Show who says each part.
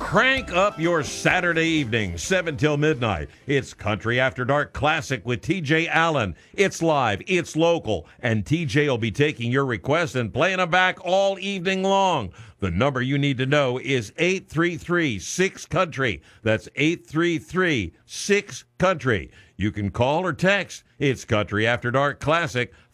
Speaker 1: Crank up your Saturday evening, 7 till midnight. It's Country After Dark Classic with TJ Allen. It's live, it's local, and TJ will be taking your requests and playing them back all evening long. The number you need to know is 833-6-COUNTRY. That's 833-6-COUNTRY. You can call or text. It's Country After Dark Classic